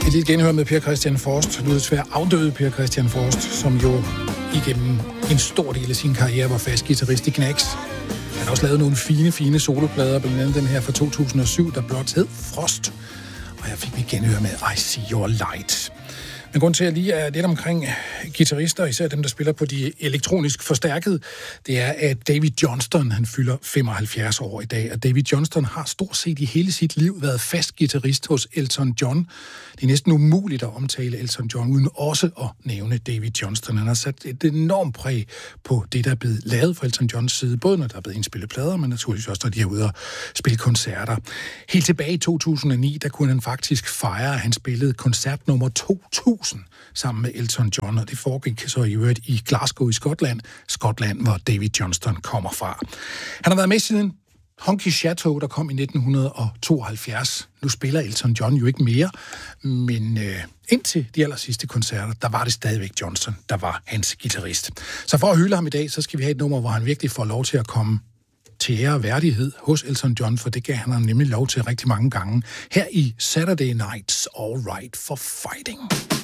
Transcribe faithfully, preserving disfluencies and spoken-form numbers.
Et lille genhør med Per Christian Forst, lydsvær afdøde Per Christian Forst, som jo igennem en stor del af sin karriere var fast guitarist i Knacks. Han har også lavet nogle fine, fine soloplader, blandt andet den her fra to tusind og syv, der blot hed Frost. Og her fik vi genhør med I See Your Light. Men grund til, at jeg lige er lidt omkring guitarister, især dem, der spiller på de elektronisk forstærkede, det er, at David Johnston, han fylder femoghalvfjerds år i dag, og David Johnston har stort set i hele sit liv været fast guitarist hos Elton John. Det er næsten umuligt at omtale Elton John, uden også at nævne David Johnston. Han har sat et enormt præg på det, der er blevet lavet fra Elton Johns side, både når der er blevet indspillet plader, men naturligvis også, når de er ude og spille koncerter. Helt tilbage i to tusind og ni, der kunne han faktisk fejre, at han spillede koncert nummer to tusind sammen med Elton John, og det foregik så i øvrigt i Glasgow i Skotland, Skotland, hvor David Johnston kommer fra. Han har været med siden Honky Chateau, der kom i nitten tooghalvfjerds. Nu spiller Elton John jo ikke mere, men øh, indtil de aller sidste koncerter, der var det stadigvæk Johnston, der var hans guitarist. Så for at hylde ham i dag, så skal vi have et nummer, hvor han virkelig får lov til at komme til ære og værdighed hos Elton John, for det gav han nemlig lov til rigtig mange gange. Her i Saturday Night's All Right for Fighting.